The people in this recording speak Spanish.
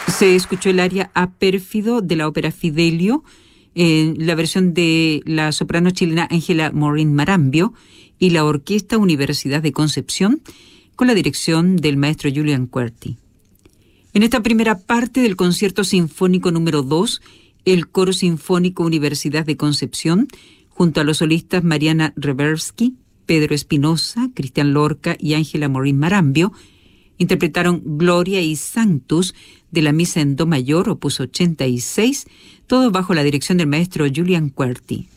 Se escuchó el aria A Pérfido de la ópera Fidelio, la versión de la soprano chilena Ángela Morín Marambio y la Orquesta Universidad de Concepción, con la dirección del maestro Julian Querti. En esta primera parte del concierto sinfónico número 2, el Coro Sinfónico Universidad de Concepción, junto a los solistas Mariana Reversky, Pedro Espinosa, Cristian Lorca y Ángela Morín Marambio, interpretaron Gloria y Sanctus de la Misa en Do mayor, opus 86, todo bajo la dirección del maestro Julian Querti.